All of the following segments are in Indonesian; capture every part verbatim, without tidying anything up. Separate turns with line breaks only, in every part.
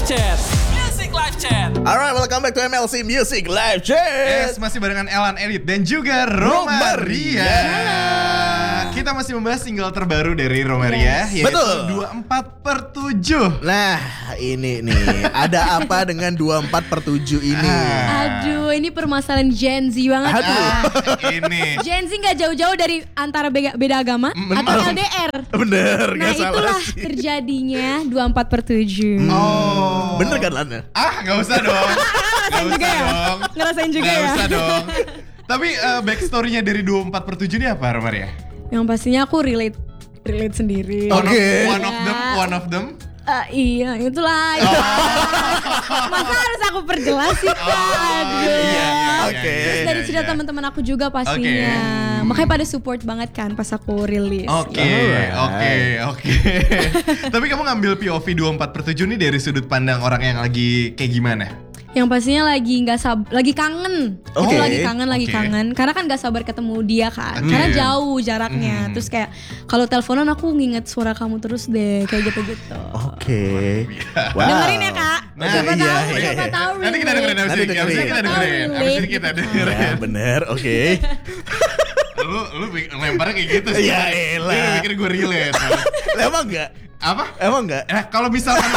Chat. Music Live Chat.
Alright, welcome back to M L C Music Live Chat.
Yes, masih barengan Elan Edit dan juga Romaria. Kita masih membahas single terbaru dari Romaria,
Yes.
yaitu
Betul.
dua puluh empat per tujuh.
Nah, ini nih, ada apa dengan dua puluh empat per tujuh ini?
Aduh, ini permasalahan Gen Z banget.
Aduh.
Ah, ini.
Gen Z gak jauh-jauh dari antara beda, beda agama atau L D R.
Bener,
Nah
gak salah
itulah
sih.
terjadinya dua puluh empat per tujuh.
Oh.
Bener kan Lana?
Ah, gak usah dong. Gak
Ngerasain juga
usah
ya?
dong.
Ngerasain juga
Gak
ya?
usah dong. Tapi uh, backstory-nya dari dua puluh empat per tujuh ini apa, Romaria?
Yang pastinya aku relate relate sendiri.
Oh.
One,
Oke.
of, one of them, one of them.
Eh, iya, itulah.
Oh.
Masa harus aku perjelas sih, Kak? Aduh.
iya, iya,
Oke.
iya,
Terus
iya,
dari
iya,
cerita
iya.
teman-teman aku juga pastinya.
Oke.
Makanya pada support banget kan pas aku rilis.
Oke,
Alright.
oke, oke. Tapi kamu ngambil P O V dua puluh empat per tujuh nih dari sudut pandang orang yang lagi kayak gimana?
Yang pastinya lagi nggak sab, lagi kangen.
Oke.
Itu lagi kangen, lagi
Oke.
kangen. Karena kan nggak sabar ketemu dia kan.
Oke.
Karena jauh jaraknya.
Hmm.
Terus kayak kalau teleponan aku nginget suara kamu terus deh, kayak gitu-gitu.
Oke. Wow.
Dengerin ya kak.
Nah,
siapa
iya,
tahu,
iya,
siapa
iya.
tahu.
Nanti kita dengerin abis
Nanti
ini, abis ini
dengerin.
kita dengerin, abis ini kita dengerin.
Ya bener, oke.
Lu lu pik- lemparnya kayak gitu sih.
Ya elah.
Dia pikir gue relate.
Lah, Emang enggak?
Apa?
Emang enggak?
Eh kalau misalkan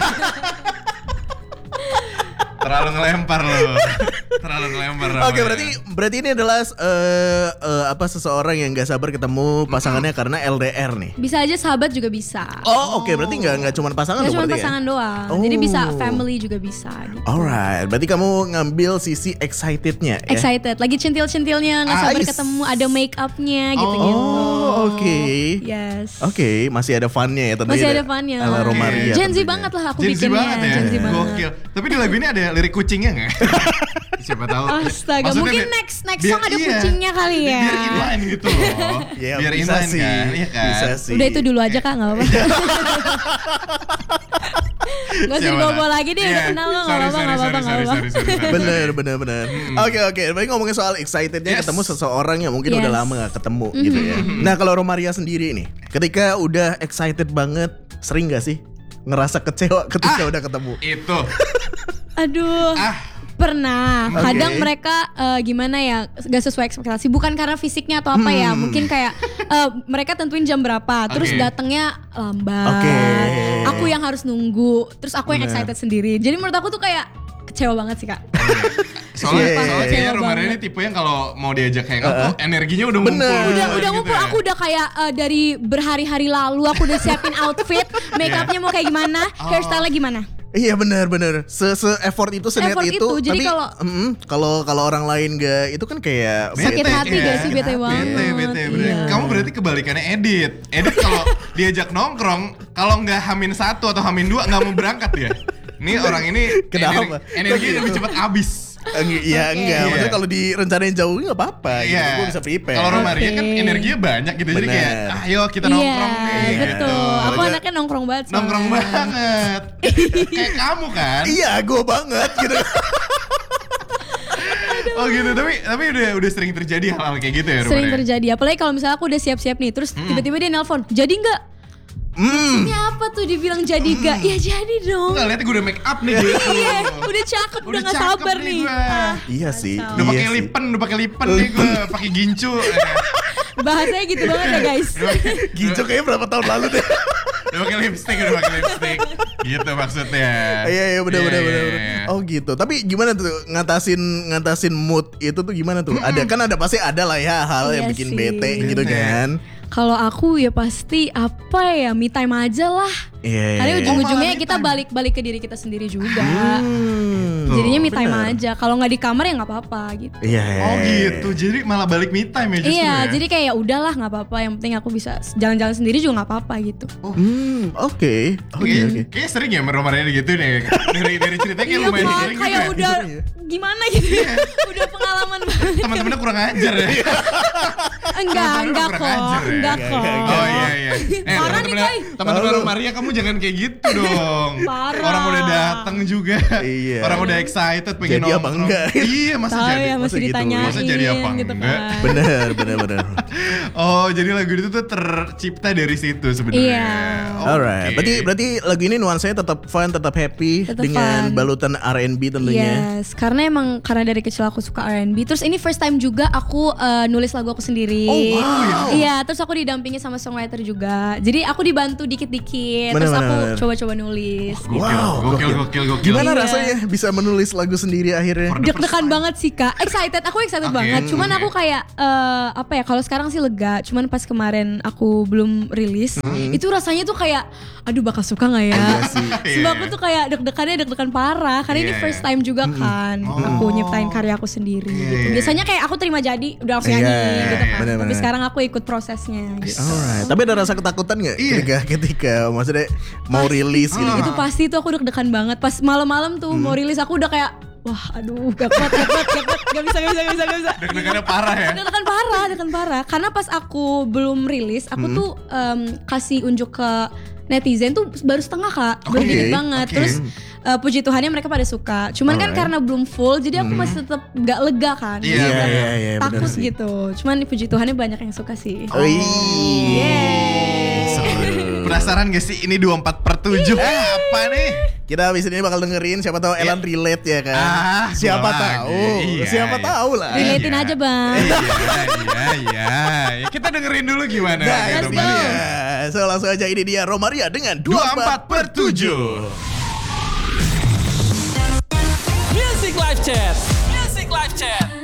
terlalu ngelempar lo, terlalu ngelempar.
Oke, berarti berarti ini adalah eh, eh, apa seseorang yang nggak sabar ketemu pasangannya karena L D R nih.
Bisa aja sahabat juga bisa.
Oh, oke, berarti nggak nggak cuma pasangan
Gak
dong
cuma
berarti
pasangan
ya?
doang.
Oh.
Jadi bisa family juga bisa gitu.
Alright, berarti kamu ngambil sisi excitednya ya?
Excited, lagi centil-centilnya, nggak
Ah,
sabar
is-
ketemu, ada make upnya gitu-gitu.
Oh, oke.
Yes.
Oke, masih ada funnya ya tentunya.
Masih ada funnya.
Ala Romaria.
Gen Z
tentunya.
banget lah aku
Gen Z
bikinnya.
banget ya.
Gen Z banget.
Gokil. Tapi di lagu ini ada lirik kucingnya nggak? Siapa tahu.
Astaga,
Maksudnya
mungkin
biar-
next next
biar-
song ada
iya.
kucingnya kali ya.
Biar inline gitu loh.
Ya,
biar
bisa
inline
sih.
kan, iya kan.
Bisa sih.
Udah itu dulu aja kak, nggak apa-apa. Gak usah
Siapa
dibawa
nak?
lagi deh,
Iya.
udah kenal lo, nggak
Sorry,
apa-apa,
sorry,
nggak apa-apa,
sorry,
nggak
sorry,
apa-apa.
sorry, sorry.
Bener, bener, bener. Oke, oke. Berarti ngomongin soal excitednya
Yes.
ketemu seseorang yang mungkin
Yes.
udah lama gak ketemu gitu ya. Nah, kalau Romaria sendiri nih, ketika udah excited banget, sering gak sih ngerasa kecewa ketika
Ah.
udah ketemu?
Itu.
Aduh.
Ah.
Pernah,
Oke.
kadang mereka eh, gimana ya, gak sesuai ekspektasi. Bukan karena fisiknya atau apa ya,
Hmm.
mungkin kayak eh, mereka tentuin jam berapa, terus
Oke.
datangnya lambat.
Oke.
Aku yang harus nunggu, terus aku yang
Bener.
excited sendiri. Jadi menurut aku tuh kayak kecewa banget sih kak.
Soalnya,
Yeah.
soalnya
Kecewa
kayaknya Romaria
banget.
ini tipe yang kalau mau diajak hangout tuh energinya udah
Bener.
ngumpul.
Udah
gitu
udah ngumpul,
ya.
aku udah kayak eh, dari berhari-hari lalu aku udah siapin outfit, make upnya mau kayak gimana,
Oh.
hairstyle-nya gimana.
Iya benar benar. Se se effort itu seniat
Effort
itu.
itu, jadi
tapi
kalau-
mm, kalau kalau orang lain gak itu kan kayak
Sakit
Bete,
hati
ya.
gak sih, bete
Bete,
banget.
bete, bete.
Iya.
Kamu berarti kebalikannya Edit. Edit kalau diajak nongkrong, kalau nggak hamin satu atau hamin dua nggak mau berangkat dia. Ini orang ini
Kenapa?
energi, energi
Kok
lebih
gitu?
cepat habis.
Eng- Iya
Oke.
enggak.
Iya.
Maksudnya kalau direncanain jauh nggak apa-apa. Gitu.
Iya.
Gue bisa prepare.
Kalau Romaria kan
Oke.
energinya banyak gitu. Jadi
Bener.
kayak, ayo kita nongkrong
Iya,
nih.
betul.
gitu.
Aku
Aja-
anaknya nongkrong banget. soalnya.
Nongkrong banget. Kayak kamu kan.
Iya, gue banget gitu.
Oh gitu. Tapi tapi udah udah sering terjadi hal-hal kayak gitu ya Romaria.
Sering terjadi, apalagi kalau misalnya aku udah siap-siap nih, terus tiba-tiba dia nelpon, jadi nggak?
Hmm.
Ini apa tuh dibilang jadi nggak? Ya jadi dong.
Enggak, lihat gue udah make up nih gue.
Iya, udah cakep, udah nggak
cakep
sabar nih.
gue.
Ah,
Iya sih.
kacau.
Udah
Iya
pakai
sih.
lipen, udah pakai lipen nih gue, pakai gincu. Eh,
Bahasanya gitu banget ya guys.
Ginjo kayaknya berapa tahun lalu deh.
Udah pakai lipstick, udah pakai lipstick. Gitu maksudnya.
Iya iya benar
Iya,
benar
iya,
benar.
iya.
benar. Oh gitu. Tapi gimana tuh ngatasin ngatasin mood itu tuh gimana tuh? Ada kan ada pasti ada lah ya hal yang
Iya
bikin
sih.
bete gitu
Bete.
kan.
Kalau aku ya pasti apa ya, me time aja lah.
Iya.
Karena ujung-ujungnya
malah me
kita
time.
balik-balik ke diri kita sendiri juga.
Hmm.
Jadinya me time
Bener.
aja. Kalau nggak di kamar ya nggak apa-apa gitu.
Iya.
Oh gitu, jadi malah balik me time ya justru
Iya,
ya?
jadi kayak ya udahlah nggak apa-apa. Yang penting aku bisa jalan-jalan sendiri juga nggak apa-apa gitu.
Hmm, oke. Oke
Kayaknya-
oke.
Kayaknya sering ya Romaria gitu nih. Dari dari ceritanya kayak
Iya
lumayan
Kak,
sering
kayak
gitu
udah
Iya.
gimana gitu ya. Udah pengalaman banget.
ya. Teman-temannya kurang ajar ya.
Enggak,
Teman-temannya
enggak
kurang
kok.
ajar ya?
Enggak
Enggak,
kok.
enggak, enggak.
Oh iya iya. Eh,
Parah nih,
teman-teman
Kai.
teman-teman
Lalu.
Romaria kamu jangan kayak gitu dong.
Parah.
Orang udah datang juga.
Iya.
Orang udah excited pengen
Jadi apa
nongkrong.
enggak?
Iya, masa
Tahu
jadi.
ya, masih
masa gitu?
ditanyain
Masa jadi apa
gitu
enggak?
kan.
Bener bener bener.
Oh, jadi lagu itu tuh tercipta dari situ sebenarnya.
Iya.
Oke.
Alright. Berarti berarti lagu ini nuansa nuansanya tetap fun, tetap happy
Tetap
dengan
fun.
balutan R and B tentunya.
Yes, karena emang karena dari kecil aku suka R and B. Terus ini first time juga aku uh, nulis lagu aku sendiri.
Oh, wow.
Iya, terus aku didampingi sama songwriter juga. Jadi aku dibantu dikit-dikit.
Bener,
Terus
bener,
aku
bener.
coba-coba nulis.
Gokil,
Wow,
gokil, gokil, gokil.
Gimana
Iya.
rasanya bisa menulis lagu sendiri akhirnya?
For the first
Deg-degan
time.
banget sih Kak. Excited, aku excited
Oke,
banget. Cuman
oke.
aku kayak eh, apa ya? Kalau sekarang sih lega. Cuman pas kemarin aku belum rilis, itu rasanya tuh kayak, aduh bakal suka nggak ya?
Iya sih.
Sebab aku
Iya.
tuh kayak deg-degannya deg-degan parah. Karena ini
Iya,
first
iya.
time juga kan.
Oh.
Aku nyiptain karya aku sendiri.
Iya,
gitu.
iya.
Biasanya kayak aku terima jadi, udah langsung
Iya,
nyanyi
iya,
gitu kan.
bener-bener.
Tapi sekarang aku ikut prosesnya. Gitu.
Alright, tapi ada rasa ketakutan nggak
Iya.
ketika ketika maksudnya mau rilis gitu?
Ah.
Itu pasti tuh aku deg-degan banget. Pas malam-malam tuh mau rilis aku udah kayak, wah aduh gak kuat, gak kuat, gak kuat, gak bisa, gak bisa, gak bisa, gak bisa.
Deg-degannya parah ya.
Deg-degan parah, deg-degan parah. Karena pas aku belum rilis, aku tuh em, kasih unjuk ke netizen tuh baru setengah Kak, baru
Oke,
dikit banget.
oke.
Terus eh, puji Tuhannya mereka pada suka. Cuman kan
Alright.
karena belum full, jadi aku masih tetap gak lega kan.
Iya,
Iya,
bener.
iya, iya, bener
Takut
sih.
gitu. Cuman puji Tuhannya banyak yang suka sih.
Oh, iya.
Penasaran gak sih ini dua puluh empat per tujuh apa nih?
Kita habis ini bakal dengerin siapa tahu Elan relate ya kan.
Ah,
siapa
gua
tahu.
lagi. Iya,
siapa
iya.
tahu lah.
Relatein
Iya.
aja Bang.
Iya, iya, iya. Ya, kita dengerin dulu gimana.
Nah,
ya,
itu
Romaria.
dia. So langsung aja ini dia Romaria dengan
dua
dua
puluh
puluh
empat per tujuh.
Music Live Chat. Music Live Chat.